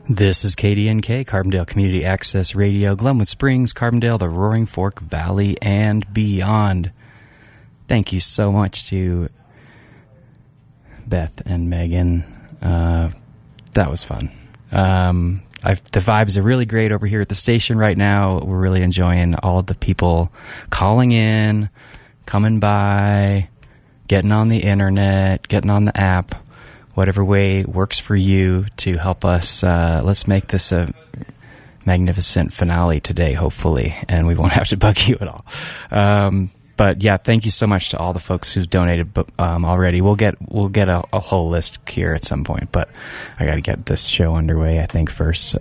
This is KDNK, Carbondale Community Access Radio, Glenwood Springs, Carbondale, the Roaring Fork Valley, and beyond. Thank you so much to Beth and Megan. That was fun. The vibes are really great over here at the station right now. We're really enjoying all of the people calling in, coming by, getting on the internet, getting on the app, whatever way works for you to help us. Let's make this a magnificent finale today, hopefully, and we won't have to bug you at all. But yeah, thank you so much to all the folks who've donated already. We'll get a whole list here at some point, but I got to get this show underway, I think, first.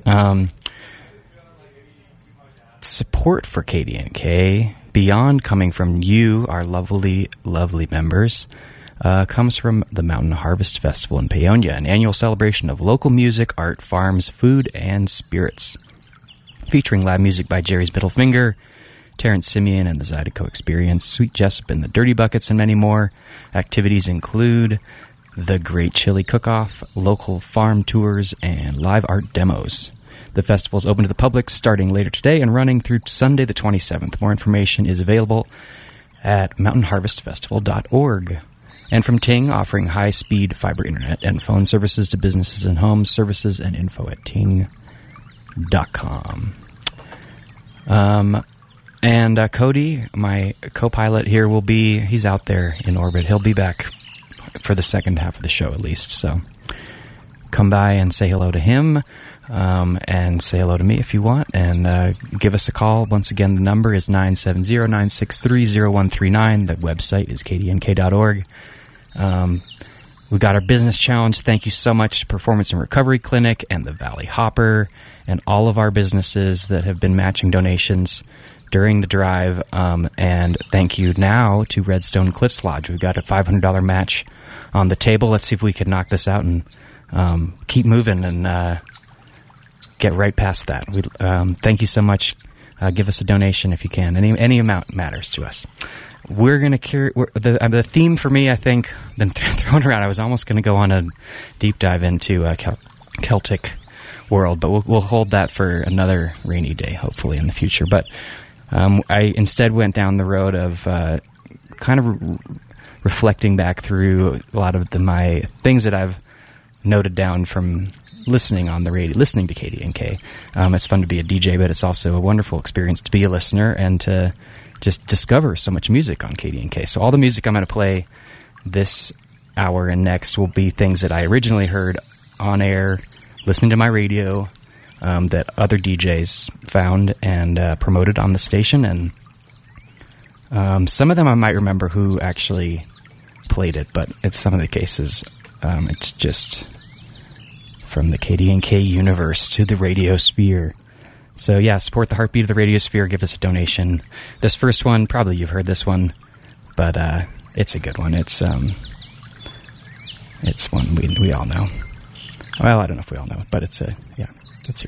Support for KDNK, beyond coming from you, our lovely, lovely members, comes from the Mountain Harvest Festival in Paonia, an annual celebration of local music, art, farms, food, and spirits. Featuring live music by Jerry's Middlefinger, Terrence Simeon and the Zydeco Experience, Sweet Jessup and the Dirty Buckets, and many more. Activities include the Great Chili Cook-Off, local farm tours, and live art demos. The festival is open to the public starting later today and running through Sunday the 27th. More information is available at mountainharvestfestival.org. And from Ting, offering high-speed fiber internet and phone services to businesses and homes, services and info at ting.com. And Cody, my co-pilot here, he's out there in orbit. He'll be back for the second half of the show at least. So come by and say hello to him, and say hello to me if you want, and give us a call. Once again, the number is 970-963-0139. The website is kdnk.org. We got our business challenge. Thank you so much to Performance and Recovery Clinic and the Valley Hopper and all of our businesses that have been matching donations during the drive, and thank you now to Redstone Cliffs Lodge. We've got a $500 match on the table. Let's see if we can knock this out and keep moving and get right past that. Thank you so much. Give us a donation if you can. Any amount matters to us. We're going to the theme for me, I think, been thrown around. I was almost going to go on a deep dive into Celtic world, but we'll hold that for another rainy day, hopefully in the future. But I instead went down the road of kind of reflecting back through a lot of my things that I've noted down from listening on the radio, listening to KDNK. It's fun to be a DJ, but it's also a wonderful experience to be a listener and to just discover so much music on KDNK. So all the music I'm going to play this hour and next will be things that I originally heard on air, listening to my radio, that other DJs found and promoted on the station, and some of them I might remember who actually played it, but in some of the cases it's just from the KDNK universe to the radio sphere. So yeah, support the heartbeat of the radio sphere. Give us a donation. This first one, probably you've heard this one, but it's a good one. It's one we all know. Well, I don't know if we all know it, but it's yeah.